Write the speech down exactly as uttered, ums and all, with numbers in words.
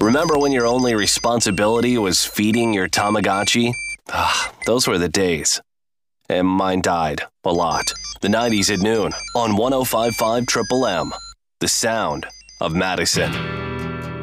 Remember when your only responsibility was feeding your Tamagotchi? Ah, those were the days. And mine died a lot. The nineties at noon on one oh five point five Triple M. The sound of Madison.